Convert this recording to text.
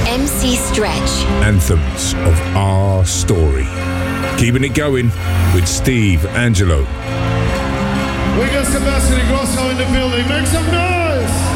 MC Stretch. Anthems of our story. Keeping it going with Steve Angello. We got Sebastian Ingrosso in the building. Make some noise!